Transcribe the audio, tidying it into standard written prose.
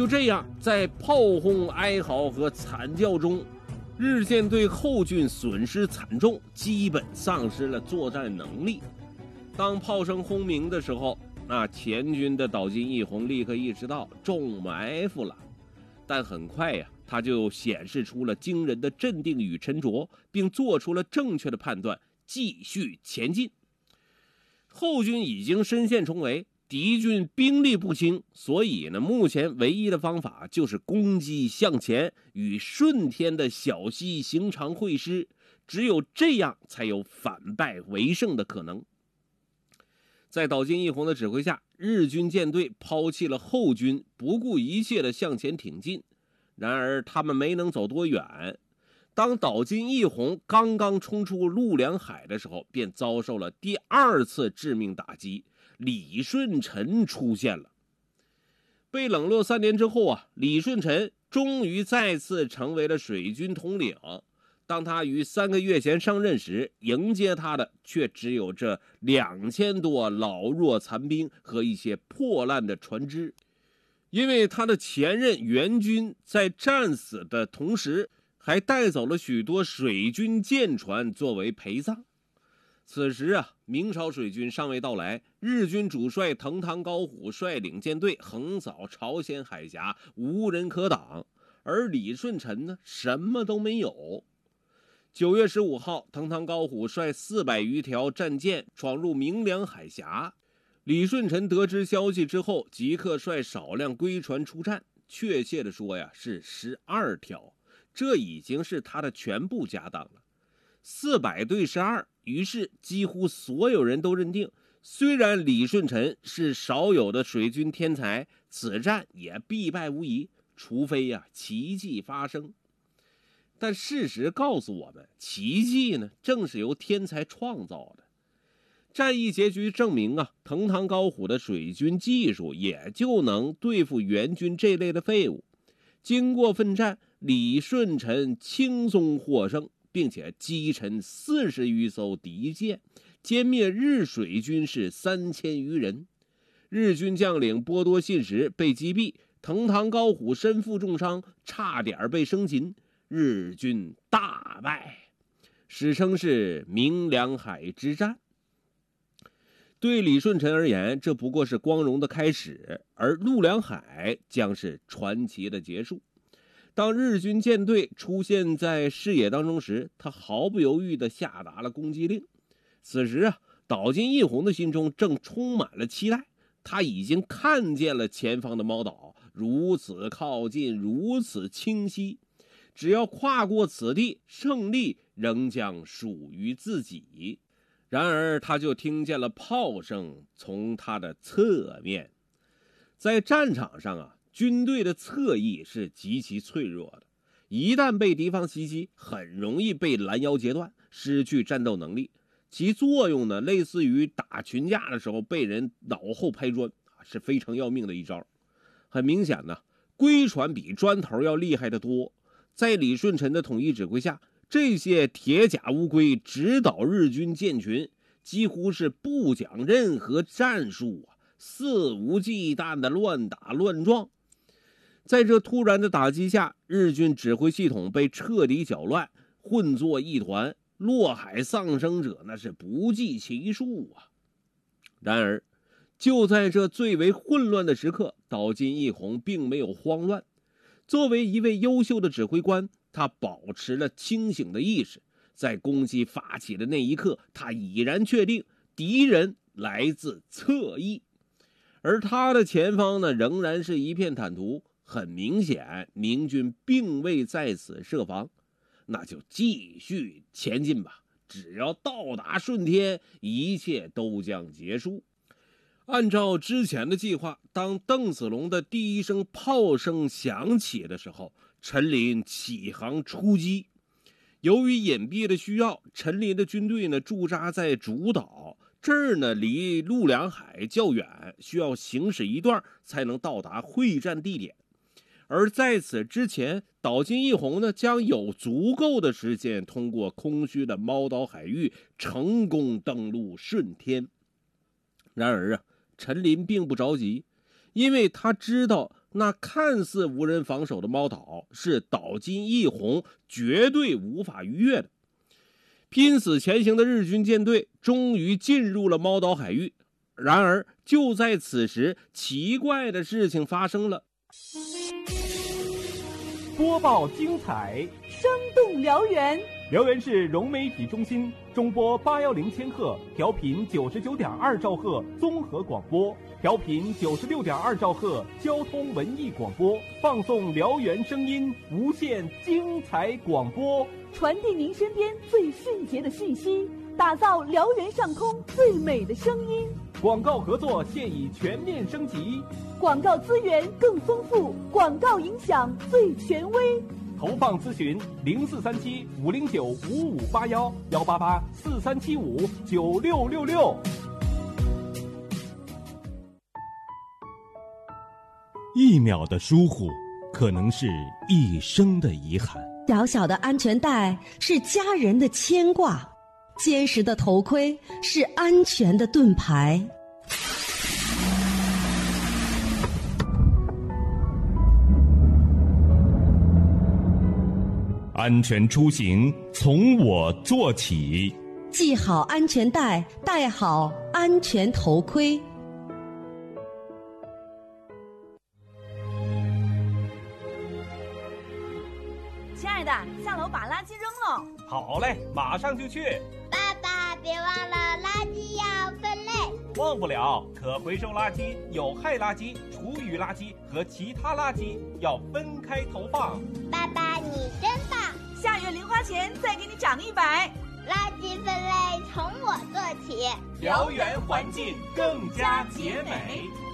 就这样，在炮轰、哀嚎和惨叫中，日舰队后军损失惨重，基本丧失了作战能力。当炮声轰鸣的时候，前军的岛津义弘立刻意识到中埋伏了，但很快呀，他就显示出了惊人的镇定与沉着，并做出了正确的判断，继续前进。后军已经深陷重围，敌军兵力不轻，所以呢，目前唯一的方法就是攻击向前，与顺天的小溪形成会师，只有这样才有反败为胜的可能。在岛津义弘的指挥下，日军舰队抛弃了后军，不顾一切的向前挺进。然而他们没能走多远，当岛津义弘刚刚冲出陆良海的时候，便遭受了第二次致命打击，李舜臣出现了。被冷落3年之后李舜臣终于再次成为了水军统领。当他于3个月前上任时，迎接他的却只有这2000多老弱残兵和一些破烂的船只。因为他的前任援军在战死的同时，还带走了许多水军舰船作为陪葬。此时明朝水军尚未到来，日军主帅藤堂高虎率领舰队横扫朝鲜海峡，无人可挡，而李舜臣呢，什么都没有。9月15号，藤堂高虎率400余条战舰闯入明良海峡。李舜臣得知消息之后，即刻率少量龟船出战，确切的说是12条，这已经是他的全部家当了。400对12，于是几乎所有人都认定，虽然李舜臣是少有的水军天才，此战也必败无疑，除非奇迹发生。但事实告诉我们，奇迹呢，正是由天才创造的。战役结局证明藤堂高虎的水军技术也就能对付援军这类的废物。经过奋战，李舜臣轻松获胜，并且击沉40余艘敌舰，歼灭日水军是3000余人。日军将领波多信实被击毙，藤堂高虎身负重伤，差点被生擒，日军大败，史称是明良海之战。对李舜臣而言，这不过是光荣的开始，而陆良海将是传奇的结束。当日军舰队出现在视野当中时，他毫不犹豫地下达了攻击令。此时岛津义弘的心中正充满了期待，他已经看见了前方的猫岛，如此靠近，如此清晰。只要跨过此地，胜利仍将属于自己。然而他就听见了炮声从他的侧面。在战场上军队的侧翼是极其脆弱的，一旦被敌方袭击，很容易被拦腰截断，失去战斗能力。其作用呢，类似于打群架的时候被人脑后拍砖，是非常要命的一招。很明显呢，龟船比砖头要厉害得多。在李舜臣的统一指挥下，这些铁甲乌龟指导日军舰群，几乎是不讲任何战术肆无忌惮的乱打乱撞。在这突然的打击下，日军指挥系统被彻底搅乱，混作一团，落海丧生者那是不计其数然而就在这最为混乱的时刻，岛津义弘并没有慌乱。作为一位优秀的指挥官，他保持了清醒的意识。在攻击发起的那一刻，他已然确定敌人来自侧翼，而他的前方呢，仍然是一片坦途。很明显，明军并未在此设防，那就继续前进吧。只要到达顺天，一切都将结束。按照之前的计划，当邓子龙的第一声炮声响起的时候，陈林起航出击。由于隐蔽的需要，陈林的军队呢驻扎在主岛，这儿呢离陆良海较远，需要行驶一段才能到达会战地点。而在此之前，岛津义弘呢将有足够的时间通过空虚的猫岛海域成功登陆顺天。然而陈林并不着急，因为他知道那看似无人防守的猫岛是岛津义弘绝对无法逾越的。拼死前行的日军舰队终于进入了猫岛海域，然而就在此时，奇怪的事情发生了。 播报精彩， 生动辽源。 辽源市融媒体中心中波810千赫，调频99.2兆赫综合广播，调频96.2兆赫交通文艺广播，放送辽源声音，无限精彩广播， 传递您身边最迅捷的讯息，打造辽源上空最美的声音。 广告合作现已全面升级， 广告资源更丰富，广告影响最权威。 投放咨询0437-509-5581，188-4375-9666。 1秒的疏忽，可能是一生的遗憾。 小小的安全带是家人的牵挂，坚实的头盔是安全的盾牌。 安全出行从我做起， 系好安全带，戴好安全头盔。 亲爱的，下楼把垃圾扔了。 好嘞，马上就去。 爸爸，别忘了垃圾要分类。 忘不了，可回收垃圾、有害垃圾、厨余垃圾和其他垃圾要分开投放。 爸爸，你真棒！ 下月零花钱再给你涨100。 垃圾分类从我做起， 辽源环境更加洁美。